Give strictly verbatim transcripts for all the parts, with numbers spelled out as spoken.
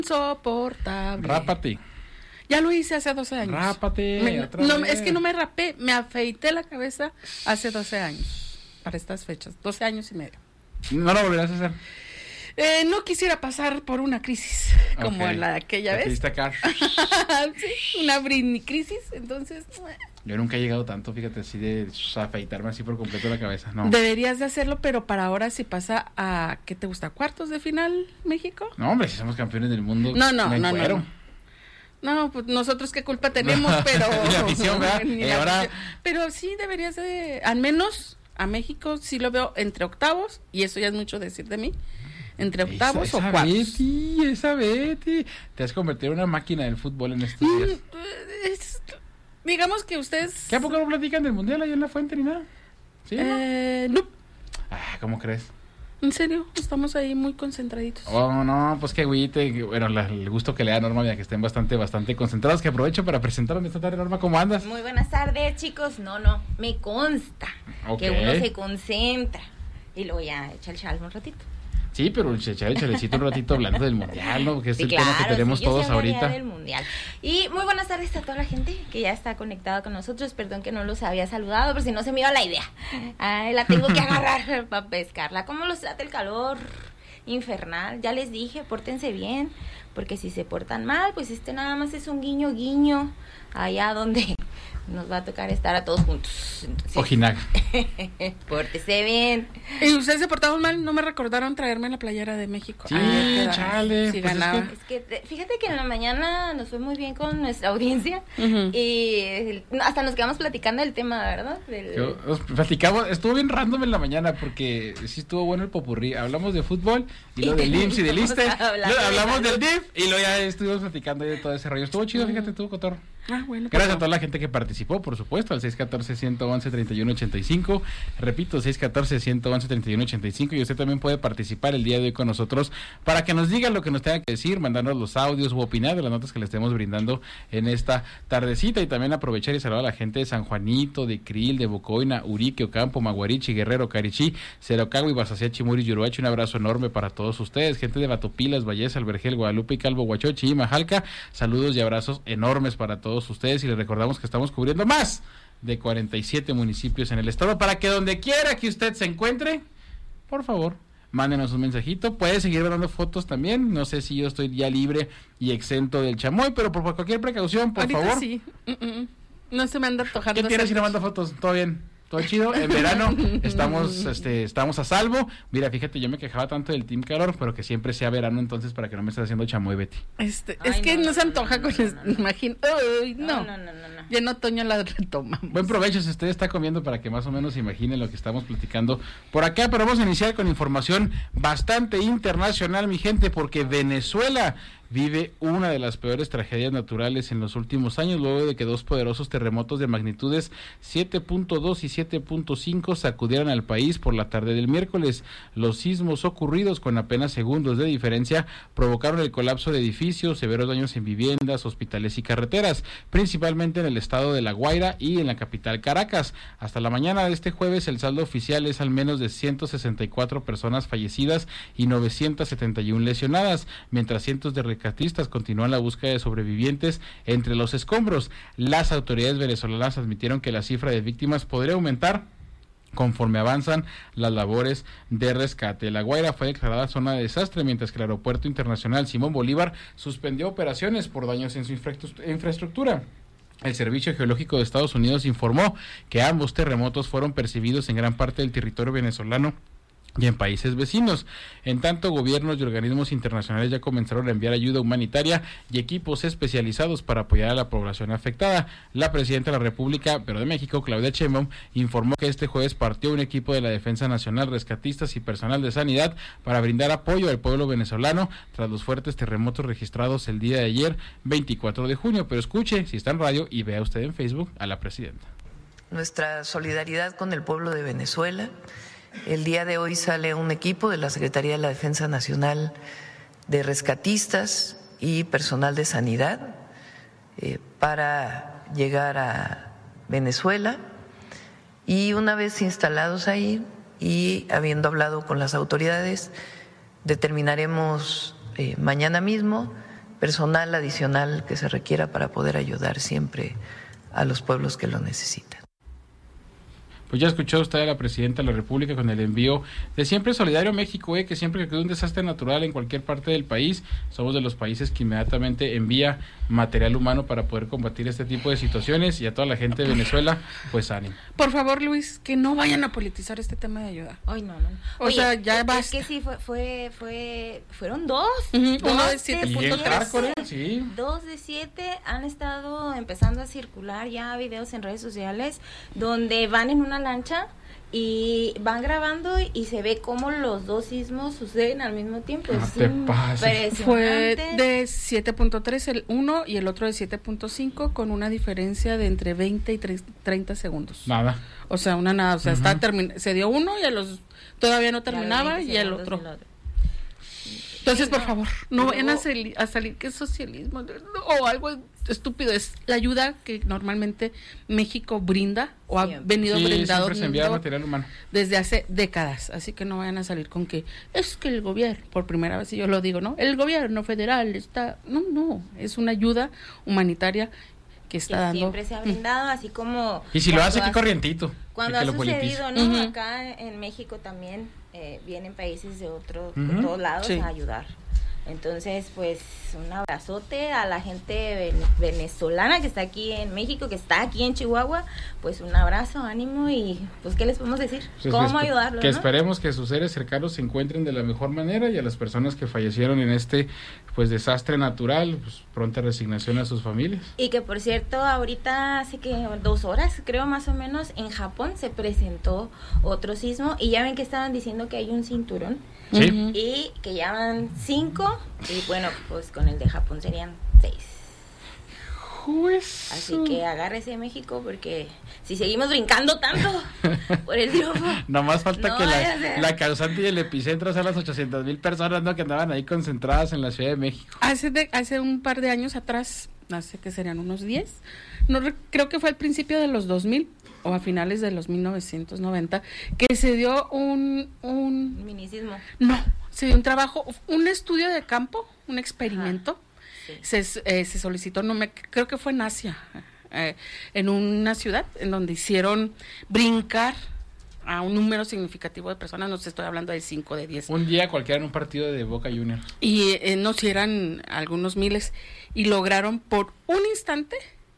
insoportable. Rápate. Ya lo hice hace doce años. Rápate. Me, otra no, vez. es que no me rapé, me afeité la cabeza hace doce años. Para estas fechas, doce años y medio. No lo volverás a hacer. Eh, no quisiera pasar por una crisis como Ok. la aquella Te vez. fuiste acá. Sí, una Britney crisis, entonces Yo nunca he llegado tanto, fíjate, así de afeitarme así por completo la cabeza, no. deberías de hacerlo, pero para ahora si pasa a, ¿qué te gusta? ¿Cuartos de final México? No, hombre, si somos campeones del mundo. No, no, me no, no, encuero. no. No, pues nosotros qué culpa tenemos, pero... Ni la afición, ¿verdad? Ni Y la ahora- afición. Pero sí deberías de, al menos a México sí lo veo entre octavos, y eso ya es mucho decir de mí, entre octavos esa, o esa cuartos. Betty, esa Betty. Te has convertido en una máquina del fútbol en estos días. Mm, es- digamos que ustedes... ¿Qué a poco no platican del mundial ahí en la fuente ni nada? ¿Sí? no? Eh, no, Ah, ¿cómo crees? en serio, estamos ahí muy concentraditos. Oh, no, pues qué güite. Bueno, la- el gusto que le da a Norma, ya que estén bastante, bastante concentrados. Que aprovecho para presentarme esta tarde, Norma, ¿cómo andas? Muy buenas tardes, chicos. No, no, me consta Ok. que uno se concentra y luego ya echa el chalmo un ratito. Sí, pero echar el chalecito un ratito hablando del mundial, ¿no? Porque es Sí, el tema que tenemos sí, yo todos sí hablaría ahorita. del mundial. Y muy buenas tardes a toda la gente que ya está conectada con nosotros. Perdón que no los había saludado, pero si no se me iba la idea. Ay, la tengo que agarrar para pescarla. ¿Cómo los trata el calor infernal? Ya les dije, pórtense bien, porque si se portan mal, pues este nada más es un guiño, guiño, allá donde nos va a tocar estar a todos juntos. Entonces, Ojinaga. pórtese bien. Y ustedes se portaron mal, no me recordaron traerme la playera de México. Sí, Ay, qué chale, si pues es ganaba. que- Es que te- fíjate que en la mañana nos fue muy bien con nuestra audiencia Ujú. y el- hasta nos quedamos platicando del tema, ¿verdad? Del- Yo, os platicamos, estuvo bien random en la mañana porque sí estuvo bueno el popurrí. Hablamos de fútbol y lo del I M S S y del ISSSTE. Hablando Luego de hablamos del salud. D I F y luego ya estuvimos platicando ahí de todo ese rollo. Estuvo chido, fíjate, estuvo cotorro. Ah, bueno, Gracias pues a toda la gente que participó, por supuesto, al seis uno cuatro, uno uno uno, tres uno ocho cinco. Repito, seis uno cuatro, uno uno uno, tres uno ocho cinco. Y usted también puede participar el día de hoy con nosotros para que nos diga lo que nos tenga que decir, mandarnos los audios u opinar de las notas que le estemos brindando en esta tardecita. Y también aprovechar y saludar a la gente de San Juanito, de Krill, de Bocoina, Urique, Ocampo, Maguarichi, Guerrero, Carichí, Cerocagua y Basacea, Chimuri, Yuruachi. Un abrazo enorme para todos ustedes, gente de Batopilas, Valles, Albergel, Guadalupe y Calvo, Huachochi y Majalca. Saludos y abrazos enormes para todos ustedes y les recordamos que estamos cubriendo más de cuarenta y siete municipios en el estado para que donde quiera que usted se encuentre, por favor, mándenos un mensajito. Puede seguir mandando fotos también. No sé si yo estoy ya libre y exento del chamoy, pero por cualquier precaución, por ahorita favor. sí. Mm, mm. No se me anda antojando. ¿Qué tienes si hacer- no manda fotos? ¿Todo bien? ¿Todo chido? En verano estamos este estamos a salvo. Mira, fíjate, yo me quejaba tanto del Team Calor, pero que siempre sea verano entonces para que no me estés haciendo chamoy, Betty. Este, Ay, es que no, no, no, se no, antoja no, con no, el- no, no. imagino. Ay, no. No, no, no, no, no. Ya en otoño la retomamos. Buen provecho si usted está comiendo para que más o menos se imagine lo que estamos platicando por acá, pero vamos a iniciar con información bastante internacional, mi gente, porque Venezuela vive una de las peores tragedias naturales en los últimos años, luego de que dos poderosos terremotos de magnitudes siete punto dos y siete punto cinco sacudieran al país por la tarde del miércoles. Los sismos ocurridos con apenas segundos de diferencia provocaron el colapso de edificios, severos daños en viviendas, hospitales y carreteras, principalmente en el estado de La Guaira y en la capital Caracas. Hasta la mañana de este jueves el saldo oficial es al menos de ciento sesenta y cuatro personas fallecidas y novecientas setenta y una lesionadas, mientras cientos de rescatistas continúan la búsqueda de sobrevivientes entre los escombros. Las autoridades venezolanas admitieron que la cifra de víctimas podría aumentar conforme avanzan las labores de rescate. La Guaira fue declarada zona de desastre, mientras que el Aeropuerto Internacional Simón Bolívar suspendió operaciones por daños en su infraestructura. El Servicio Geológico de Estados Unidos informó que ambos terremotos fueron percibidos en gran parte del territorio venezolano y en países vecinos. En tanto, gobiernos y organismos internacionales ya comenzaron a enviar ayuda humanitaria y equipos especializados para apoyar a la población afectada. La presidenta de la República, pero de México, Claudia Sheinbaum, informó que este jueves partió un equipo de la Defensa Nacional, rescatistas y personal de sanidad para brindar apoyo al pueblo venezolano tras los fuertes terremotos registrados el día de ayer, veinticuatro de junio. Pero escuche, si está en radio, y vea usted en Facebook a la presidenta. Nuestra solidaridad con el pueblo de Venezuela. El día de hoy sale un equipo de la Secretaría de la Defensa Nacional de rescatistas y personal de sanidad eh, para llegar a Venezuela, y una vez instalados ahí y habiendo hablado con las autoridades, determinaremos eh, mañana mismo personal adicional que se requiera para poder ayudar siempre a los pueblos que lo necesitan. Pues ya escuchó usted a la Presidenta de la República con el envío de Siempre Solidario México, eh, que siempre que quede un desastre natural en cualquier parte del país, somos de los países que inmediatamente envía material humano para poder combatir este tipo de situaciones, y a toda la gente de Venezuela, pues ánimo. Por favor, Luis, que no vayan a politizar este tema de ayuda. Ay, no, no. O Oye, sea, ya es, basta. Es que sí, fue, fue, fue, fueron dos. Uh-huh, dos uno de siete Y punto en tres. Cárcore, sí. Dos de siete han estado empezando a circular ya videos en redes sociales donde van en una lancha y van grabando y se ve cómo los dos sismos suceden al mismo tiempo. No Es te pases. Fue impresionante. de siete punto tres el uno y el otro de siete punto cinco, con una diferencia de entre veinte y treinta segundos. Nada. O sea, una nada, o sea, Ujú. está termin- se dio uno y a los todavía no Ya terminaba veinte y el segundos otro. del otro. Entonces, Sí, por no. favor, no Y vayan a luego- salir, a salir que es socialismo o algo estúpido. Es la ayuda que normalmente México brinda o ha Siempre. venido Sí, brindando siempre se envía material humano. desde hace décadas. Así que no vayan a salir con que es que el gobierno, por primera vez, y yo lo digo, ¿no? El gobierno federal está... No, no, es una ayuda humanitaria que está que dando... siempre se ha brindado, así como... Y si lo cuando hace, qué has- corrientito. Cuando y que ha lo politice. sucedido, ¿no? Ujú. Acá en México también eh, vienen países de otro, Ujú. de todos lados Sí. a ayudar. Entonces, pues, un abrazote a la gente ven- venezolana que está aquí en México, que está aquí en Chihuahua. Pues un abrazo, ánimo y, pues, ¿qué les podemos decir? Pues, ¿Cómo espe- ayudarlos, Que no? esperemos que sus seres cercanos se encuentren de la mejor manera, y a las personas que fallecieron en este pues desastre natural, pues pronta resignación a sus familias. Y que, por cierto, ahorita hace que dos horas, creo más o menos, en Japón se presentó otro sismo y ya ven que estaban diciendo que hay un cinturón. Sí. Ujú. Y que ya van cinco, y bueno, pues con el de Japón serían seis. Pues, Así que agárrese México, porque si seguimos brincando tanto por el triunfo, nomás falta No que vaya a la, ser. la causante y el epicentro sean las ochocientas mil personas, ¿no?, que andaban ahí concentradas en la Ciudad de México. Hace, de- hace un par de años atrás, hace que serían unos diez, no re- creo que fue al principio de los dos mil o a finales de los mil novecientos noventa, que se dio un, un minicismo. no, se dio un trabajo, un estudio de campo, un experimento. Sí. Se, eh, se solicitó, no me creo que fue en Asia, eh, en una ciudad en donde hicieron brincar a un número significativo de personas, no sé, estoy hablando de cinco, de diez. Un día cualquiera en un partido de Boca Juniors. Y eh, no, si eran algunos miles, y lograron por un instante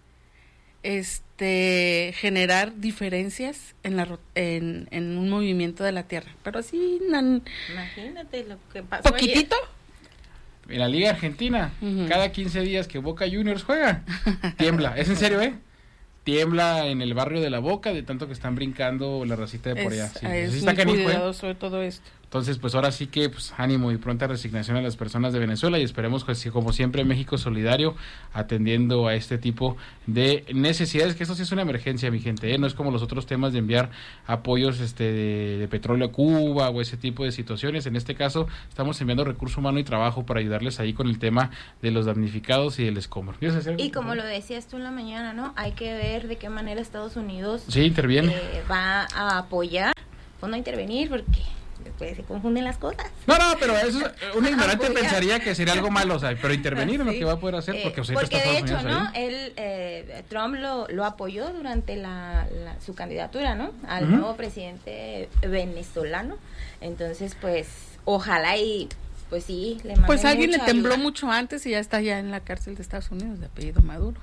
este generar diferencias en la ro- en, en un movimiento de la Tierra, pero así nan, Imagínate lo que pasó. poquitito. En la Liga Argentina, Ujú. cada quince días que Boca Juniors juega, tiembla. Es en serio, ¿eh? Tiembla en el barrio de La Boca de tanto que están brincando la racita de por allá. Es, Sí, es sí muy está canijo, ¿eh? cuidadoso de todo esto. Entonces, pues ahora sí que pues ánimo y pronta resignación a las personas de Venezuela, y esperemos que, sí, como siempre, México solidario atendiendo a este tipo de necesidades, que esto sí es una emergencia, mi gente, ¿eh? No es como los otros temas de enviar apoyos este de, de petróleo a Cuba o ese tipo de situaciones. En este caso, estamos enviando recurso humano y trabajo para ayudarles ahí con el tema de los damnificados y del escombro. ¿Quieres hacer algo? Y como lo decías tú en la mañana, ¿no? Hay que ver de qué manera Estados Unidos Sí, interviene. eh, va a apoyar, pues no intervenir, porque después se confunden las cosas. No, no, pero eso es- un ignorante Apoyar. pensaría que sería algo malo, o sea, pero intervenir en lo Sí. que va a poder hacer, porque, Eh, o sea, ahorita porque está de Estados hecho, Unidos ¿no? ahí. Él, eh, Trump lo, lo apoyó durante la, la- su candidatura, ¿no? Al Ujú. nuevo presidente venezolano. Entonces, pues, ojalá y, pues sí, le manden Pues alguien le mucha tembló ayuda. mucho antes y ya está ya en la cárcel de Estados Unidos, de apellido Maduro.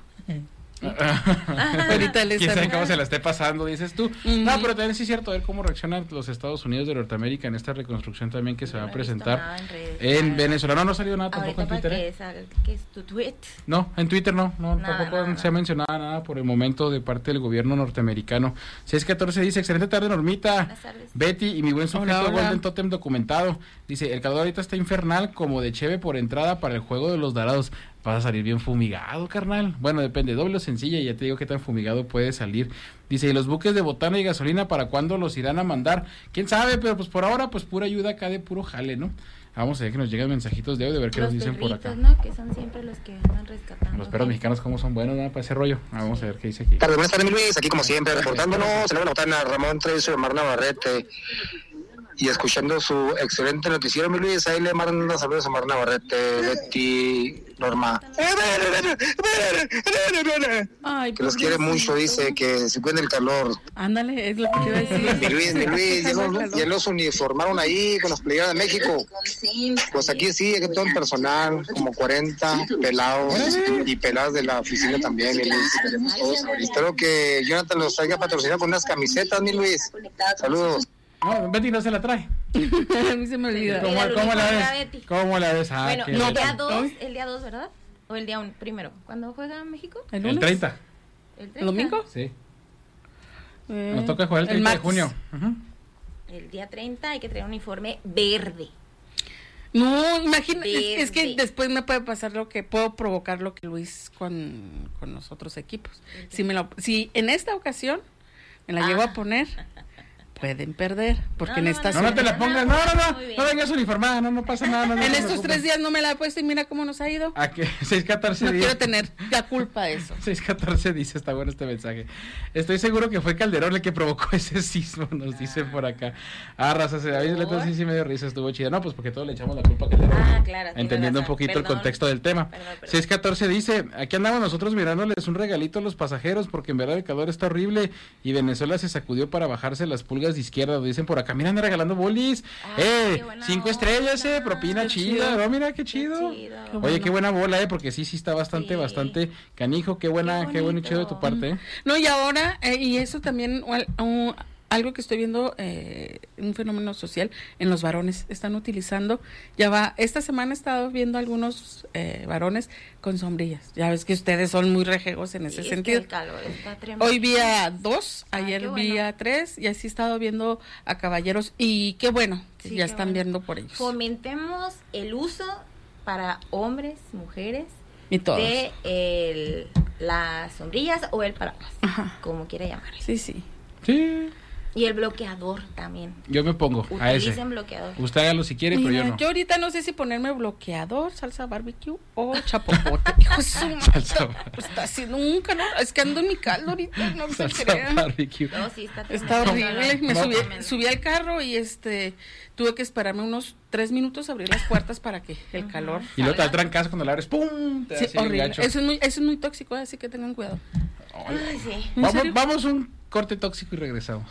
Ahorita les Quién sabe sabe. cómo se la esté pasando, dices tú. Ujú. No, pero también sí es cierto, ver cómo reaccionan los Estados Unidos de Norteamérica en esta reconstrucción también que se va No a he visto presentar nada en redes. en Ah, Venezuela. No, no ha salido nada tampoco Ahorita en para Twitter. ¿eh? que salga, que es tu tweet. No, en Twitter no, no Nada, tampoco nada, se ha nada. mencionado nada por el momento de parte del gobierno norteamericano. seis catorce dice, excelente tarde, Normita. Buenas tardes. Betty y mi buen sujeto Hola, hola. Golden Totem documentado. Dice, el calor ahorita está infernal, como de cheve por entrada para el juego de los Dorados. Vas a salir bien fumigado, carnal. Bueno, depende, doble o sencilla, y ya te digo qué tan fumigado puede salir. Dice, ¿y los buques de botana y gasolina para cuándo los irán a mandar? ¿Quién sabe? Pero pues por ahora, pues pura ayuda acá de puro jale, ¿no? Vamos a ver que nos llegan mensajitos de audio, a ver qué Los nos dicen por acá. perritos, ¿no? Que son siempre los que andan rescatando. Los perros mexicanos cómo son buenos, ¿no? Para ese rollo. Ah, vamos a ver qué dice aquí. Tardes, buenas tardes, mi Luis, aquí como siempre, reportándonos, en la botana, Ramón Treso, Marna Barrete. y escuchando su excelente noticiero, mi Luis. Ahí le mando saludos a Marna Barrete, Betty, Norma. Ay, Que los quiere mucho, dice, que se cuide el calor. Ándale, es lo que te iba a decir. Mi Luis, mi Luis, ya los, ya los uniformaron ahí con las playeras de México. Pues aquí sí, aquí todo el personal, como cuarenta pelados y peladas de la oficina también, mi Luis. Espero que Jonathan los traiga patrocinado con unas camisetas, mi Luis. Saludos. No, Betty no se la trae. A mí se me olvida. ¿Cómo, Mira, cómo la Betty. ves? ¿Cómo la ves? Ah, Bueno, qué el bonito. día dos, el día dos, ¿verdad? O el día uno, primero. ¿Cuándo juega México? ¿El El lunes? treinta. ¿El ¿El domingo? Sí. Eh, Nos toca jugar el treinta de junio. Uh-huh. El día treinta hay que traer un uniforme verde. No, imagínate, es, es que Verde. después me puede pasar lo que puedo provocar lo que Luis con, con los otros equipos. Si me lo, si en esta ocasión me la Ah. llego a poner, pueden perder, porque No, en no, esta No, no te la No, pongas. no, No, no, muy no. bien. No vengas uniformada. No, no pasa nada. No, no en te estos preocupes. tres días no me la he puesto y mira cómo nos ha ido. ¿A qué? seis catorce No días. quiero tener la culpa de eso. seis catorce dice, está bueno este mensaje. Estoy seguro que fue Calderón el que provocó ese sismo, nos dicen por acá. Ah, raza, se David Leto sí, sí me dio risa, estuvo chida. No, pues porque todos le echamos la culpa a Calderón. Ah, claro, tiene Entendiendo un razón. poquito el Perdón. contexto del tema. Perdón, perdón. seis catorce dice, aquí andamos nosotros mirándoles un regalito a los pasajeros porque en verdad el calor está horrible y Venezuela se sacudió para bajarse las pulgas de izquierda. Dicen por acá, mira, anda regalando bolis. Ay, eh, qué buena cinco estrellas, onda. eh, propina Qué chida. chido. No, mira qué chido. chido. Qué Oye, bueno. qué buena bola, eh, porque sí, sí está bastante, Sí. bastante canijo. Qué buena, Qué qué bueno y bonito. chido de tu parte, eh. No, y ahora, eh, y eso también, al- un- algo que estoy viendo, eh, un fenómeno social en los varones, están utilizando, ya va, esta semana he estado viendo algunos eh, varones con sombrillas, ya ves que ustedes son muy rejegos en ese Sí, es que sentido. el calor está tremendo. Hoy vi a dos, Ah, ayer qué vi bueno. a tres, y así he estado viendo a caballeros, y qué bueno que Sí, ya qué están bueno. viendo por ellos. Fomentemos el uso para hombres, mujeres, Y todos. de el- las sombrillas o el paraguas, Ajá. como quiera llamarle. Sí, sí. Sí, Y el bloqueador también. yo me pongo a ese. Utilicen bloqueador. Usted hágalo si quiere, Mira, pero yo no. yo ahorita no sé si ponerme bloqueador, salsa barbecue o chapopote. Hijo de su madre, Salsa está haciendo un calor. Es que ando en mi caldo ahorita, no se Salsa crean. barbecue. No, sí, está, Está tremendo. horrible. Me No. subí, Tremendo. subí al carro y este tuve que esperarme unos tres minutos a abrir las puertas para que el Ajá. calor. Y luego te da Salga. trancazo cuando la abres, ¡pum! Te da Sí, así bien horrible. gacho. Eso es muy, eso es muy tóxico, así que tengan cuidado. Ay, sí. ¿En Vamos, serio? vamos un corte tóxico y regresamos.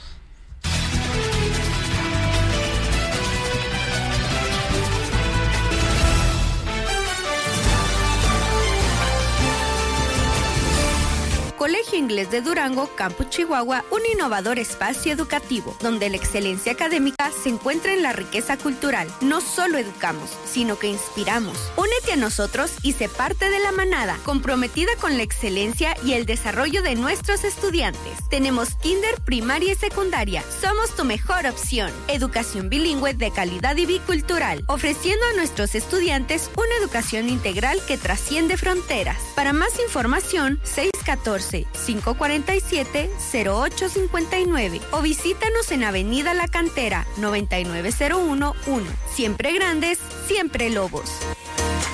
Colegio Inglés de Durango, Campus Chihuahua, un innovador espacio educativo, donde la excelencia académica se encuentra en la riqueza cultural. No solo educamos, sino que inspiramos. Únete a nosotros y sé parte de la manada, comprometida con la excelencia y el desarrollo de nuestros estudiantes. Tenemos kinder, primaria y secundaria. Somos tu mejor opción. Educación bilingüe de calidad y bicultural, ofreciendo a nuestros estudiantes una educación integral que trasciende fronteras. Para más información, seis uno cuatro, cinco cuatro siete, cero ocho cinco nueve o visítanos en Avenida La Cantera, noventa y nueve cero uno uno. Siempre grandes, siempre lobos.